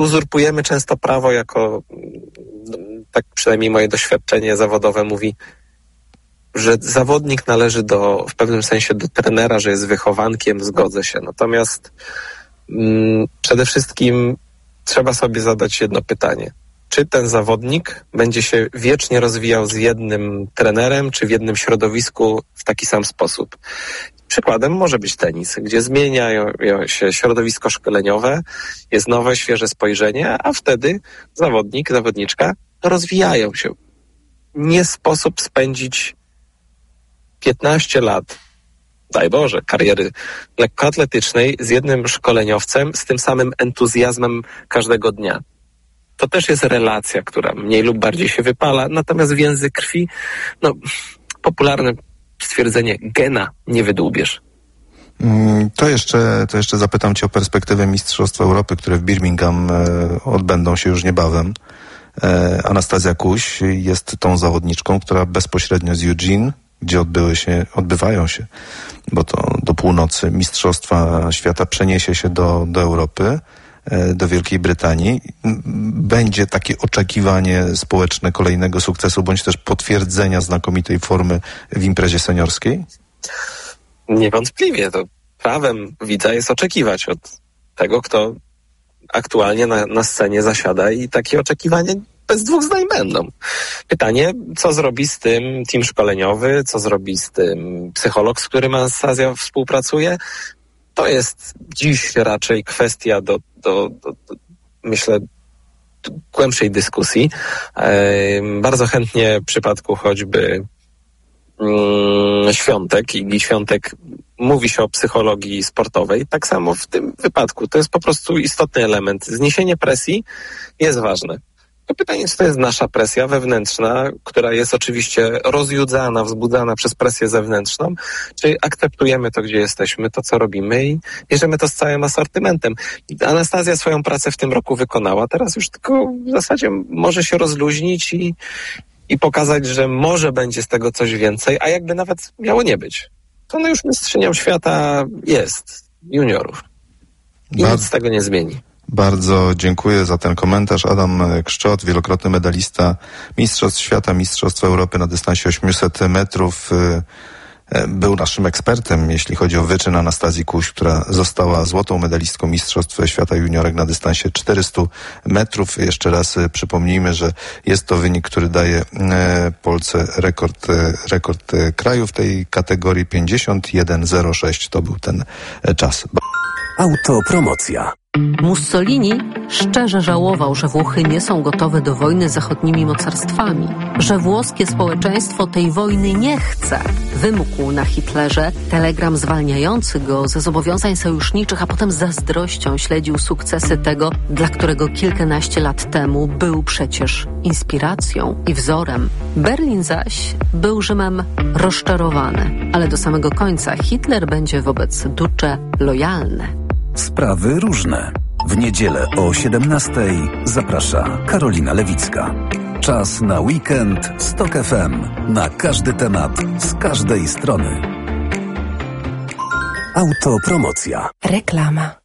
uzurpujemy często prawo jako, tak przynajmniej moje doświadczenie zawodowe mówi, że zawodnik należy w pewnym sensie do trenera, że jest wychowankiem, zgodzę się. Natomiast przede wszystkim trzeba sobie zadać jedno pytanie. Czy ten zawodnik będzie się wiecznie rozwijał z jednym trenerem, czy w jednym środowisku w taki sam sposób? Przykładem może być tenis, gdzie zmienia się środowisko szkoleniowe, jest nowe, świeże spojrzenie, a wtedy zawodnik, zawodniczka rozwijają się. Nie sposób spędzić 15 lat, daj Boże, kariery lekkoatletycznej z jednym szkoleniowcem, z tym samym entuzjazmem każdego dnia. To też jest relacja, która mniej lub bardziej się wypala, natomiast więzy krwi, popularne stwierdzenie, gena nie wydłubiesz. To jeszcze zapytam Cię o perspektywę Mistrzostw Europy, które w Birmingham odbędą się już niebawem. Anastazja Kuś jest tą zawodniczką, która bezpośrednio z Eugene, gdzie odbywają się, bo to do północy Mistrzostwa Świata, przeniesie się do Europy, do Wielkiej Brytanii. Będzie takie oczekiwanie społeczne kolejnego sukcesu, bądź też potwierdzenia znakomitej formy w imprezie seniorskiej? Niewątpliwie. To prawem widza jest oczekiwać od tego, kto aktualnie na scenie zasiada i takie oczekiwania bez dwóch zdań będą. Pytanie, co zrobi z tym team szkoleniowy, co zrobi z tym psycholog, z którym Anastazja współpracuje? To jest dziś raczej kwestia do myślę, głębszej dyskusji. Bardzo chętnie w przypadku choćby Świątek, Igi Świątek, mówi się o psychologii sportowej. Tak samo w tym wypadku. To jest po prostu istotny element. Zniesienie presji jest ważne. To pytanie, czy to jest nasza presja wewnętrzna, która jest oczywiście rozjudzana, wzbudzana przez presję zewnętrzną, czy akceptujemy to, gdzie jesteśmy, to, co robimy i bierzemy to z całym asortymentem. Anastazja swoją pracę w tym roku wykonała, teraz już tylko w zasadzie może się rozluźnić i pokazać, że może będzie z tego coś więcej, a jakby nawet miało nie być. To ona już mistrzynią świata jest, juniorów. I nic z tego nie zmieni. Bardzo dziękuję za ten komentarz. Adam Kszczot, wielokrotny medalista Mistrzostw Świata, Mistrzostw Europy na dystansie 800 metrów. Był naszym ekspertem, jeśli chodzi o wyczyn Anastazji Kuś, która została złotą medalistką Mistrzostw Świata Juniorek na dystansie 400 metrów. Jeszcze raz przypomnijmy, że jest to wynik, który daje Polsce rekord kraju w tej kategorii. 51,06 to był ten czas. Autopromocja. Mussolini szczerze żałował, że Włochy nie są gotowe do wojny z zachodnimi mocarstwami, że włoskie społeczeństwo tej wojny nie chce. Wymógł na Hitlerze telegram zwalniający go ze zobowiązań sojuszniczych, a potem z zazdrością śledził sukcesy tego, dla którego kilkanaście lat temu był przecież inspiracją i wzorem. Berlin zaś był Rzymem rozczarowany, ale do samego końca Hitler będzie wobec Duce lojalny. Sprawy różne. W niedzielę o 17:00 zaprasza Karolina Lewicka. Czas na weekend z TOK FM. Na każdy temat, z każdej strony. Autopromocja. Reklama.